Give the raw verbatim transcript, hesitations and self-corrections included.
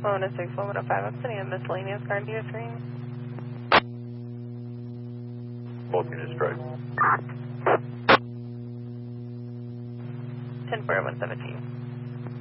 one oh six, one oh five, I'm sending a miscellaneous card to your screen. Both units strike. ten four one seventeen.